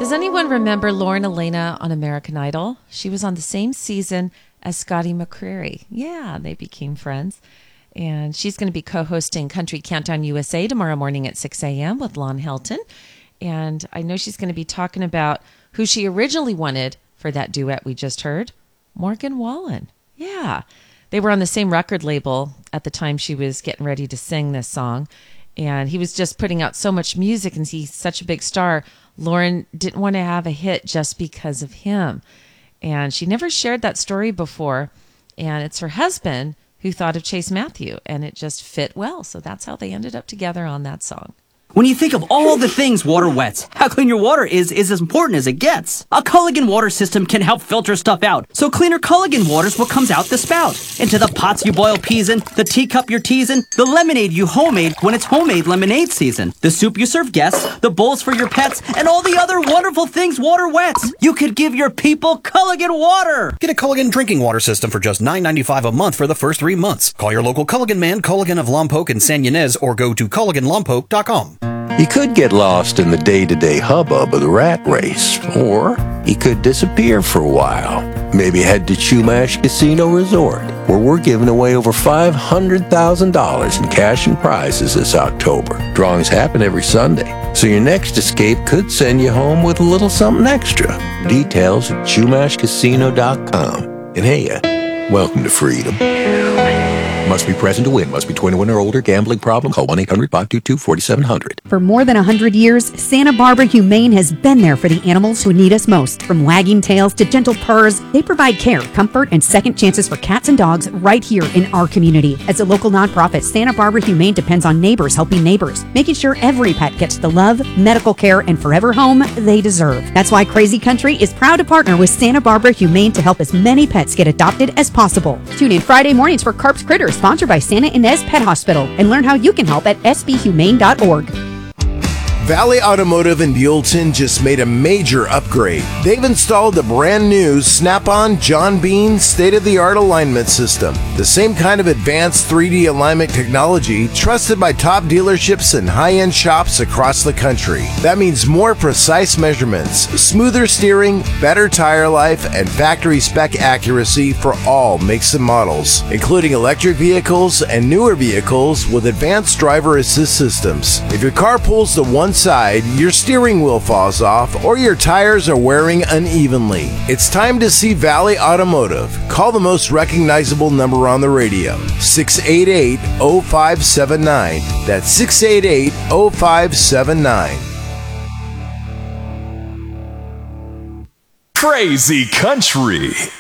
Does anyone remember Lauren Elena on American Idol? She was on the same season as Scotty McCreery. Yeah, they became friends. And she's going to be co-hosting Country Countdown USA tomorrow morning at 6 a.m. with Lon Helton. And I know she's going to be talking about who she originally wanted for that duet we just heard, Morgan Wallen. Yeah, they were on the same record label at the time she was getting ready to sing this song. And he was just putting out so much music, and he's such a big star. Lauren didn't want to have a hit just because of him. And she never shared that story before. And it's her husband who thought of Chase Matthew, and it just fit well. So that's how they ended up together on that song. When you think of all the things water wets, how clean your water is as important as it gets. A Culligan water system can help filter stuff out, so cleaner Culligan water's what comes out the spout. Into the pots you boil peas in, the teacup you're teasing, the lemonade you homemade when it's homemade lemonade season, the soup you serve guests, the bowls for your pets, and all the other wonderful things water wets. You could give your people Culligan water. Get a Culligan drinking water system for just $9.95 a month for the first 3 months. Call your local Culligan man, Culligan of Lompoc and San Ynez, or go to CulliganLompoc.com. He could get lost in the day-to-day hubbub of the rat race, or he could disappear for a while. Maybe head to Chumash Casino Resort, where we're giving away over $500,000 in cash and prizes this October. Drawings happen every Sunday, so your next escape could send you home with a little something extra. Details at ChumashCasino.com. And hey, welcome to freedom. Must be present to win. Must be 21 or older. Gambling problem? Call 1-800-522-4700. For more than 100 years, Santa Barbara Humane has been there for the animals who need us most. From wagging tails to gentle purrs, they provide care, comfort, and second chances for cats and dogs right here in our community. As a local nonprofit, Santa Barbara Humane depends on neighbors helping neighbors, making sure every pet gets the love, medical care, and forever home they deserve. That's why Crazy Country is proud to partner with Santa Barbara Humane to help as many pets get adopted as possible. Tune in Friday mornings for Carp's Critters, sponsored by Santa Ynez Pet Hospital, and learn how you can help at sbhumane.org. Valley Automotive in Buellton just made a major upgrade. They've installed the brand new Snap-on John Bean state-of-the-art alignment system. The same kind of advanced 3D alignment technology trusted by top dealerships and high-end shops across the country. That means more precise measurements, smoother steering, better tire life, and factory spec accuracy for all makes and models, including electric vehicles and newer vehicles with advanced driver assist systems. If your car pulls to one side, your steering wheel falls off, or your tires are wearing unevenly, it's time to see Valley Automotive. Call the most recognizable number on the radio, 688-0579. That's 688-0579. Crazy Country.